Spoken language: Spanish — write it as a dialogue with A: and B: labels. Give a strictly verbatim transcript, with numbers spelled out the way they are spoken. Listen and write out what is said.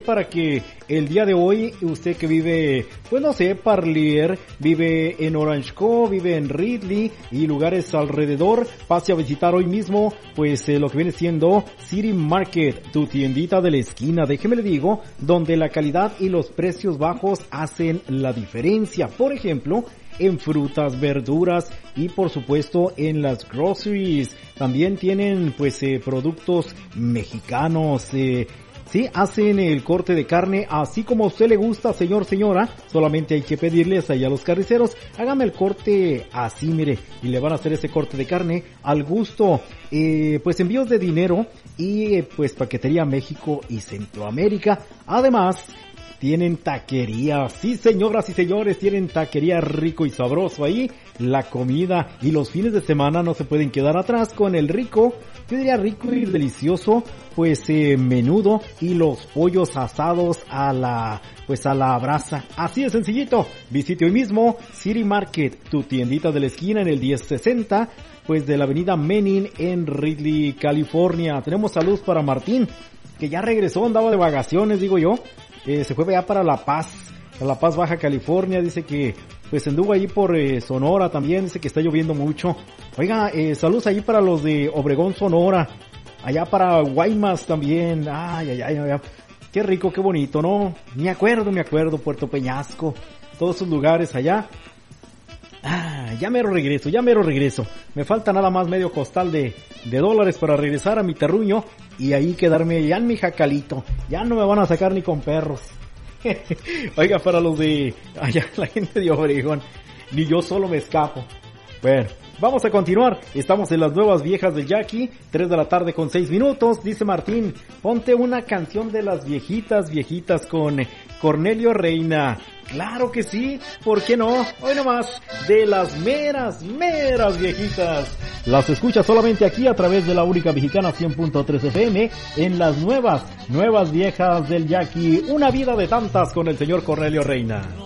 A: para que el día de hoy, usted que vive, pues no sé, Parlier, vive en Orange Cove, vive en Ridley y lugares alrededor, pase a visitar hoy mismo, pues eh, lo que viene siendo City Market, tu tiendita de la esquina, déjeme le digo, donde la calidad y los precios bajos hacen la diferencia. Por ejemplo, en frutas, verduras y por supuesto en las groceries. También tienen pues eh, productos mexicanos, eh, sí, hacen el corte de carne así como a usted le gusta, señor, señora. Solamente hay que pedirles allá a los carniceros, hágame el corte así, mire, y le van a hacer ese corte de carne al gusto. Eh, pues envíos de dinero y eh, pues paquetería México y Centroamérica. Además, tienen taquería, sí señoras y señores, tienen taquería rico y sabroso ahí, la comida y los fines de semana no se pueden quedar atrás con el rico, yo diría rico y delicioso, pues eh, menudo y los pollos asados a la, pues a la brasa, así de sencillito. Visite hoy mismo City Market, tu tiendita de la esquina en el diez sesenta, pues de la avenida Menin en Ridley, California. Tenemos saludos para Martín, que ya regresó, andaba de vacaciones, digo yo. Eh, se fue ya para La Paz, a La Paz, Baja California. Dice que pues anduvo ahí por eh, Sonora también, dice que está lloviendo mucho. Oiga, eh, saludos ahí para los de Obregón, Sonora, allá para Guaymas también. Ay, ay, ay, ay, qué rico, qué bonito, ¿no? Me acuerdo, me acuerdo, Puerto Peñasco, todos esos lugares allá. Ah, ya mero regreso, ya mero regreso. Me falta nada más medio costal de, de dólares para regresar a mi terruño y ahí quedarme ya en mi jacalito. Ya no me van a sacar ni con perros. Oiga, para los de allá, la gente de Obregón, ni yo solo me escapo. Bueno, vamos a continuar. Estamos en las nuevas viejas del Jackie, tres de la tarde con seis minutos. Dice Martín, ponte una canción de las viejitas, viejitas con Cornelio Reina. Claro que sí, ¿por qué no? Hoy nomás, de las meras, meras viejitas. Las escucha solamente aquí a través de la única mexicana cien punto tres F M, en las nuevas, nuevas viejas del Jackie. Una vida de tantas con el señor Cornelio Reina.